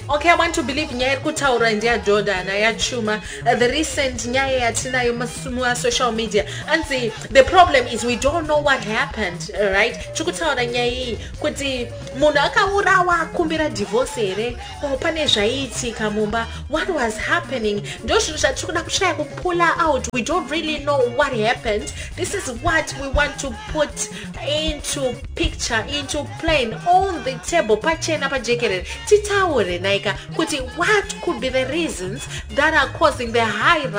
Okay, I want to believe nyaya kutaura ndia Jordan ayachuma the recent nyaya yatinayo masumu social media and the problem is we don't know what happened, right? Chikutaura nyaya kuti munhu akaurawa kumbira divorce here or pane zvaiitika mumba, what was happening? Ndo zvinhu zvatikuda kushaya kupula out. We don't really know what happened. This is what we want to put into picture, into plain on the table pachena pajekerere titaure naika kuti what could be the reasons that are causing the high